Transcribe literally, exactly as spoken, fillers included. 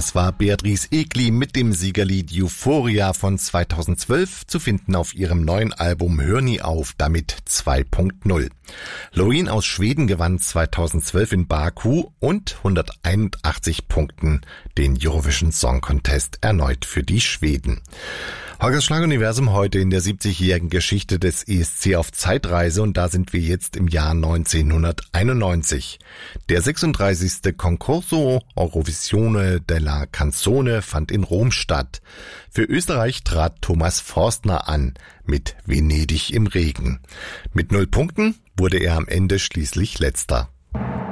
Das war Beatrice Egli mit dem Siegerlied Euphoria von zweitausendzwölf, zu finden auf ihrem neuen Album Hör nie auf, damit zwei Punkt null. Loreen aus Schweden gewann zweitausendzwölf in Baku und hunderteinundachtzig Punkten den Eurovision Song Contest erneut für die Schweden. Holgers Schlaguniversum heute in der siebzigjährigen Geschichte des E S C auf Zeitreise, und da sind wir jetzt im Jahr neunzehnhunderteinundneunzig. Der sechsunddreißigste Concorso Eurovisione della Canzone fand in Rom statt. Für Österreich trat Thomas Forstner an mit Venedig im Regen. Mit null Punkten wurde er am Ende schließlich Letzter.